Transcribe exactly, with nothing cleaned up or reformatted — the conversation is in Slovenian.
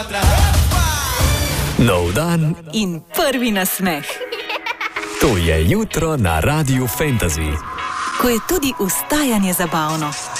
Nov dan in prvi nasmeh. To je jutro na Radiu Fantasy. Ko je tudi vstajanje zabavno.